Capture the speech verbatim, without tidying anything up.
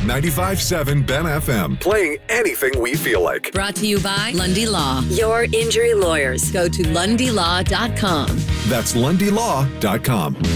ninety-five point seven Ben F M. Playing anything we feel like. Brought to you by Lundy Law, your injury lawyers. Go to lundy law dot com. That's lundy law dot com.